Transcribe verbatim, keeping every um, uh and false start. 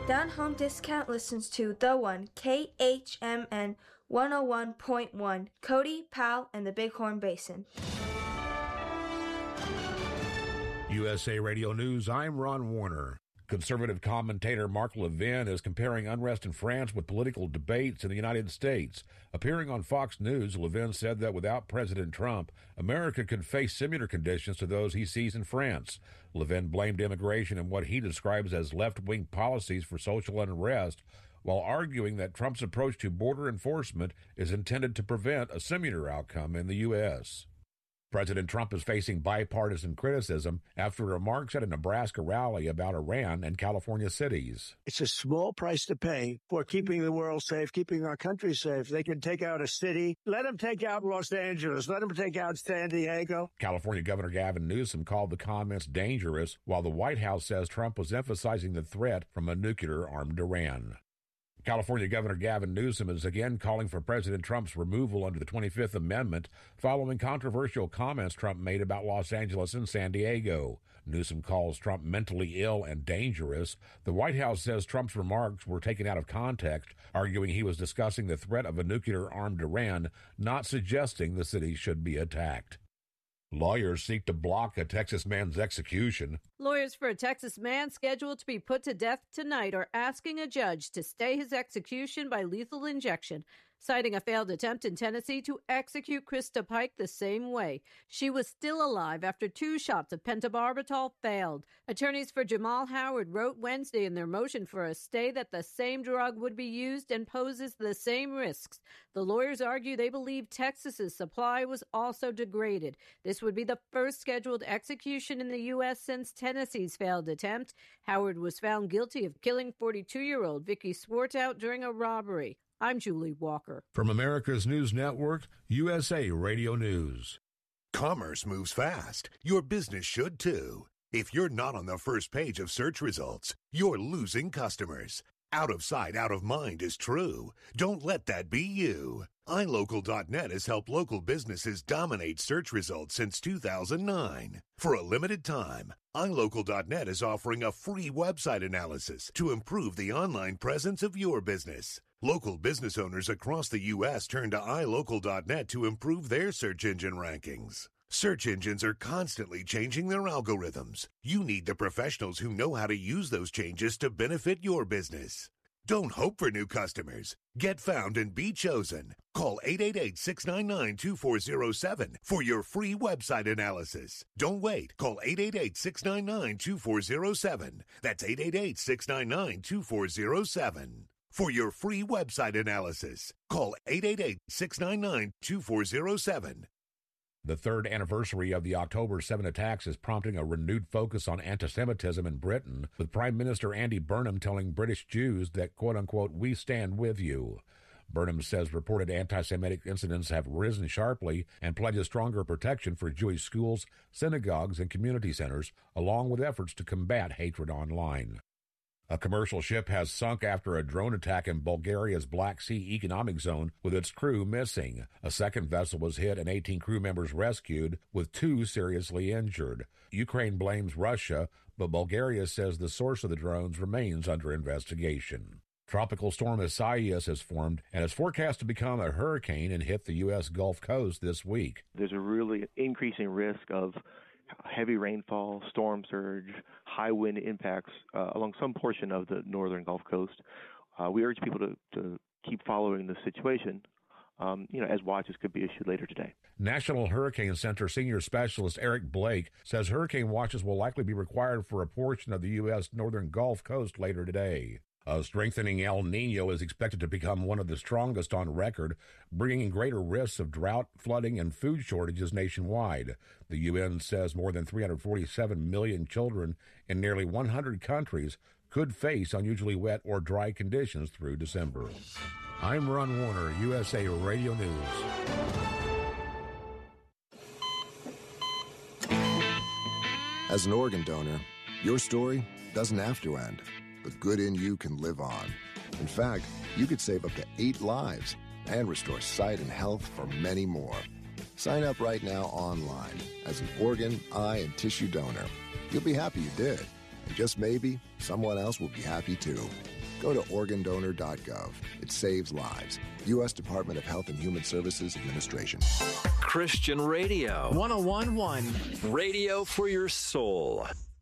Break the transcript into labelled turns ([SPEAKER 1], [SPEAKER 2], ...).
[SPEAKER 1] Down Home Discount listens to The One, K H M N one oh one point one, Cody, Powell, and the Bighorn Basin.
[SPEAKER 2] U S A Radio News, I'm Ron Warner. Conservative commentator Mark Levin is comparing unrest in France with political debates in the United States. Appearing on Fox News, Levin said that without President Trump, America could face similar conditions to those he sees in France. Levin blamed immigration and what he describes as left-wing policies for social unrest, while arguing that Trump's approach to border enforcement is intended to prevent a similar outcome in the U S President Trump is facing bipartisan criticism after remarks at a Nebraska rally about Iran and California cities.
[SPEAKER 3] It's a small price to pay for keeping the world safe, keeping our country safe. They can take out a city. Let them take out Los Angeles. Let them take out San Diego.
[SPEAKER 2] California Governor Gavin Newsom called the comments dangerous, while the White House says Trump was emphasizing the threat from a nuclear-armed Iran. California Governor Gavin Newsom is again calling for President Trump's removal under the twenty-fifth Amendment following controversial comments Trump made about Los Angeles and San Diego. Newsom calls Trump mentally ill and dangerous. The White House says Trump's remarks were taken out of context, arguing he was discussing the threat of a nuclear-armed Iran, not suggesting the city should be attacked. Lawyers seek to block a Texas man's execution.
[SPEAKER 4] Lawyers for a Texas man scheduled to be put to death tonight are asking a judge to stay his execution by lethal injection, citing a failed attempt in Tennessee to execute Krista Pike the same way. She was still alive after two shots of pentobarbital failed. Attorneys for Jamal Howard wrote Wednesday in their motion for a stay that the same drug would be used and poses the same risks. The lawyers argue they believe Texas's supply was also degraded. This would be the first scheduled execution in the U S since Tennessee's failed attempt. Howard was found guilty of killing forty-two-year-old Vicky Swartout during a robbery. I'm Julie Walker.
[SPEAKER 2] From America's News Network, U S A Radio News.
[SPEAKER 5] Commerce moves fast. Your business should too. If you're not on the first page of search results, you're losing customers. Out of sight, out of mind is true. Don't let that be you. i local dot net has helped local businesses dominate search results since two thousand nine. For a limited time, i local dot net is offering a free website analysis to improve the online presence of your business. Local business owners across the U S turn to i local dot net to improve their search engine rankings. Search engines are constantly changing their algorithms. You need the professionals who know how to use those changes to benefit your business. Don't hope for new customers. Get found and be chosen. Call eight eight eight, six nine nine, two four zero seven for your free website analysis. Don't wait. Call eight eight eight, six nine nine, two four zero seven. That's eight eight eight, six nine nine, two four zero seven. For your free website analysis, call eight eight eight, six nine nine, two four zero seven.
[SPEAKER 2] The third anniversary of the October seventh attacks is prompting a renewed focus on anti-Semitism in Britain, with Prime Minister Andy Burnham telling British Jews that, quote-unquote, we stand with you. Burnham says reported anti-Semitic incidents have risen sharply and pledges stronger protection for Jewish schools, synagogues, and community centers, along with efforts to combat hatred online. A commercial ship has sunk after a drone attack in Bulgaria's Black Sea Economic Zone, with its crew missing. A second vessel was hit and eighteen crew members rescued, with two seriously injured. Ukraine blames Russia, but Bulgaria says the source of the drones remains under investigation. Tropical storm Isaias has formed and is forecast to become a hurricane and hit the U S Gulf Coast this week.
[SPEAKER 6] There's a really increasing risk of heavy rainfall, storm surge, high wind impacts uh, along some portion of the northern Gulf Coast. Uh, we urge people to, to keep following the situation, um, you know, as watches could be issued later today.
[SPEAKER 2] National Hurricane Center senior specialist Eric Blake says hurricane watches will likely be required for a portion of the U S northern Gulf Coast later today. A strengthening El Nino is expected to become one of the strongest on record, bringing greater risks of drought, flooding, and food shortages nationwide. The U N says more than three hundred forty-seven million children in nearly one hundred countries could face unusually wet or dry conditions through December. I'm Ron Warner, U S A Radio News.
[SPEAKER 7] As an organ donor, your story doesn't have to end. The good in you can live on. In fact, you could save up to eight lives and restore sight and health for many more. Sign up right now online as an organ, eye, and tissue donor. You'll be happy you did. And just maybe, someone else will be happy too. Go to organ donor dot gov. It saves lives. U S Department of Health and Human Services Administration.
[SPEAKER 8] Christian Radio.
[SPEAKER 9] one oh one point one.
[SPEAKER 8] Radio for your soul.